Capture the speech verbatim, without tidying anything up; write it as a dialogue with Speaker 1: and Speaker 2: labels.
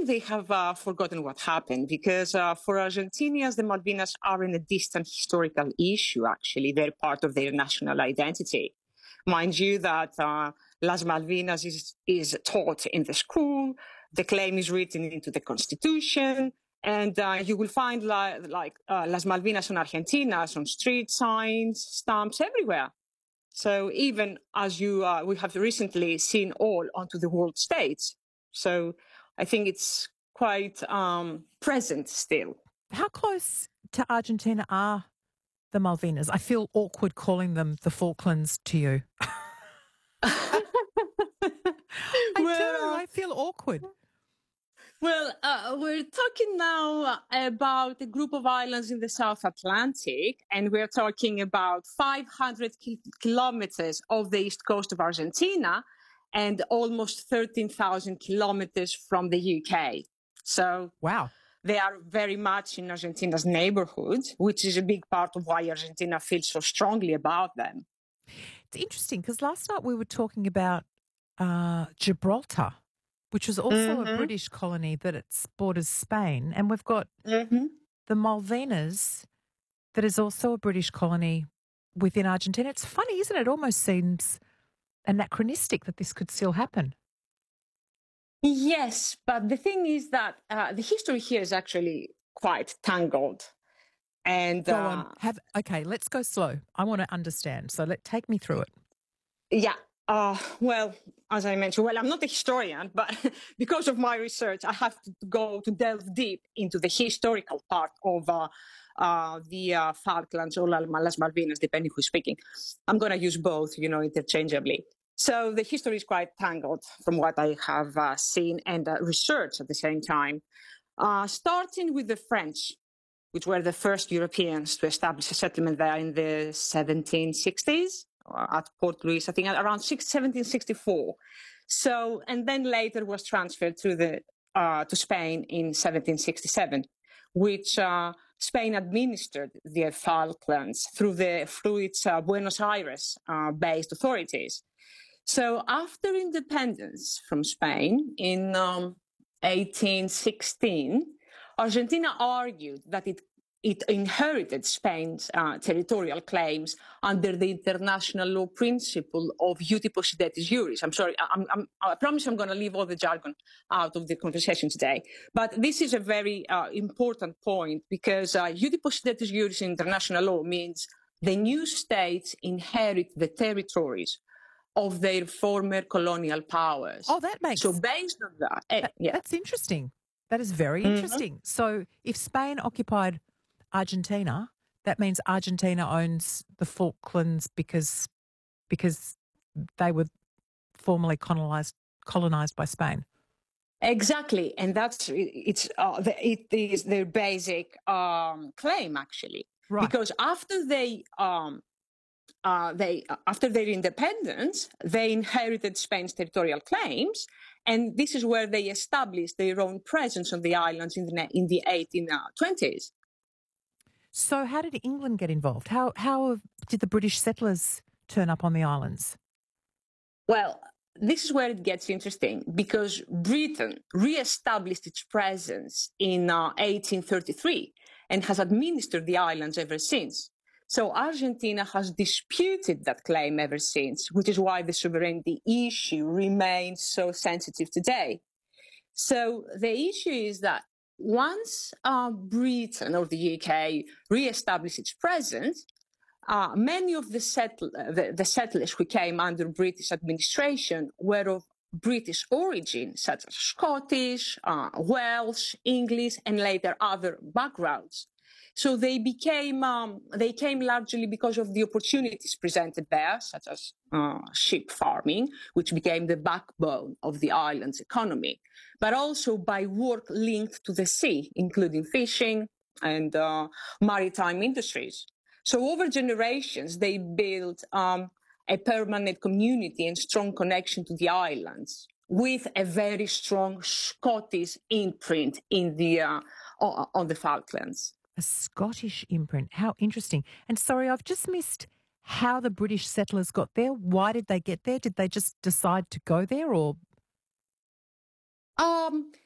Speaker 1: think they have uh, forgotten what happened because uh, for Argentinians, the Malvinas aren't a distant historical issue, actually. They're part of their national identity. Mind you that uh, Las Malvinas is, is taught in the school, the claim is written into the constitution, and uh, you will find li- like uh, Las Malvinas on Argentinas on street signs, stamps, everywhere. So even as you, uh, we have recently seen all onto the world stage. So I think it's quite um, present still.
Speaker 2: How close to Argentina are the Malvinas? I feel awkward calling them the Falklands to you. I
Speaker 1: well,
Speaker 2: do. I feel awkward.
Speaker 1: Well, uh, we're talking now about a group of islands in the South Atlantic, and we're talking about five hundred ki- kilometers of the east coast of Argentina and almost thirteen thousand kilometers from the U K. So
Speaker 2: wow.
Speaker 1: They are very much in Argentina's neighborhood, which is a big part of why Argentina feels so strongly about them.
Speaker 2: It's interesting because last night we were talking about uh, Gibraltar, which was also
Speaker 1: mm-hmm.
Speaker 2: a British colony that it borders Spain. And we've got
Speaker 1: mm-hmm.
Speaker 2: the Malvinas that is also a British colony within Argentina. It's funny, isn't it? It almost seems anachronistic that this could still happen.
Speaker 1: Yes, but the thing is that uh, the history here is actually quite tangled. And
Speaker 2: go
Speaker 1: uh,
Speaker 2: on. Have okay. Let's go slow. I want to understand. So let take me through it.
Speaker 1: Yeah. Uh, well, as I mentioned, well, I'm not a historian, but because of my research, I have to go to delve deep into the historical part of uh, uh, the uh, Falklands or Las Malvinas, depending who's speaking. I'm going to use both, you know, interchangeably. So the history is quite tangled from what I have uh, seen and uh, researched at the same time. Uh, starting with the French, which were the first Europeans to establish a settlement there in the seventeen sixties at Port Louis, I think around seventeen sixty-four. So, and then later was transferred to the uh, to Spain in seventeen sixty-seven, which uh, Spain administered the Falklands through the through its uh, Buenos Aires uh, based authorities. So after independence from Spain in um, eighteen sixteen, Argentina argued that it, it inherited Spain's uh, territorial claims under the international law principle of iuti possidetis juris. I'm sorry, I'm, I'm, I promise I'm going to leave all the jargon out of the conversation today. But this is a very uh, important point because uh, iuti possidetis juris in international law means the new states inherit the territories of their former colonial powers.
Speaker 2: Oh, that makes...
Speaker 1: So based on that... Eh,
Speaker 2: that
Speaker 1: yeah.
Speaker 2: That's interesting. That is very
Speaker 1: Mm-hmm.
Speaker 2: interesting. So if Spain occupied Argentina, that means Argentina owns the Falklands because because they were formerly colonized colonized by Spain.
Speaker 1: Exactly. And that's... It's, uh, the, it is their basic um, claim, actually.
Speaker 2: Right.
Speaker 1: Because after they... Um, Uh, they, after their independence, they inherited Spain's territorial claims, and this is where they established their own presence on the islands in the, in the eighteen twenties.
Speaker 2: So how did England get involved? How, how did the British settlers turn up on the islands?
Speaker 1: Well, this is where it gets interesting, because Britain re-established its presence in uh, eighteen thirty-three and has administered the islands ever since. So Argentina has disputed that claim ever since, which is why the sovereignty issue remains so sensitive today. So the issue is that once uh, Britain or the U K re-established its presence, uh, many of the, settle- the, the settlers who came under British administration were of British origin, such as Scottish, uh, Welsh, English, and later other backgrounds. So they became, um, they came largely because of the opportunities presented there, such as uh, sheep farming, which became the backbone of the island's economy, but also by work linked to the sea, including fishing and uh, maritime industries. So over generations, they built um, a permanent community and strong connection to the islands with a very strong Scottish imprint in the, uh, on the Falklands.
Speaker 2: A Scottish imprint. How interesting. And sorry, I've just missed how the British settlers got there. Why did they get there? Did they just decide to go there or?
Speaker 1: Um,